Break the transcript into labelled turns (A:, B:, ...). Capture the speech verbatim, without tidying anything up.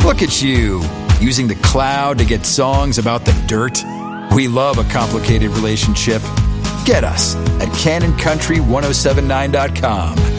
A: Look at you, using the cloud to get songs about the dirt. We love a complicated relationship. Get us at canon country ten seventy-nine dot com.